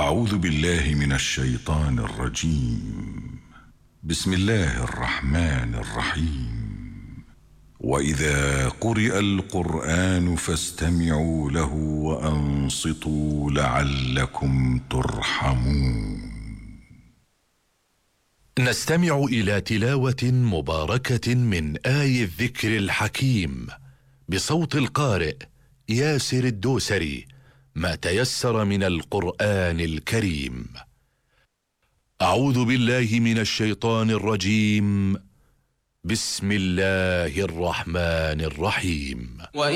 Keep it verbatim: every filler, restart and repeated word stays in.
أعوذ بالله من الشيطان الرجيم. بسم الله الرحمن الرحيم. وإذا قرئ القرآن فاستمعوا له وأنصتوا لعلكم ترحمون. نستمع إلى تلاوة مباركة من آي الذكر الحكيم بصوت القارئ ياسر الدوسري، ما تيسر من القرآن الكريم. أعوذ بالله من الشيطان الرجيم. بسم الله الرحمن الرحيم.